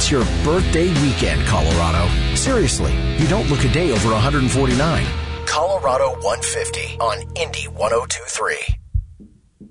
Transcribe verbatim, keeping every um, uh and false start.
It's your birthday weekend, Colorado. Seriously, you don't look a day over one forty-nine. Colorado one fifty on Indy one oh two three.